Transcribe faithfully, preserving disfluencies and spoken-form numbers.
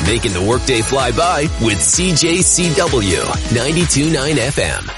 making the workday fly by with C J C W ninety-two point nine F M.